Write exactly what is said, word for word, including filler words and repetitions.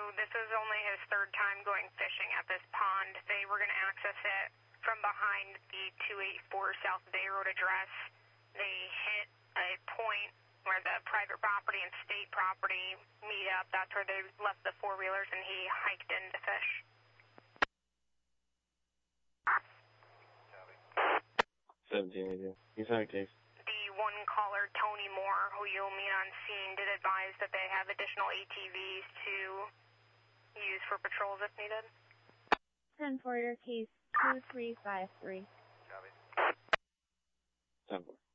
this is only his third time going fishing at this pond. They were going to access it from behind the two eighty-four South Bay Road address. They hit a point where the private property and state property meet up. That's where they left the four-wheelers, and he hiked in to fish. seventeen eighty. He's on case. The one caller, Tony Moore, who you'll meet on scene, did advise that they have additional A T Vs to use for patrols if needed. ten for your case, two three five three. ten four.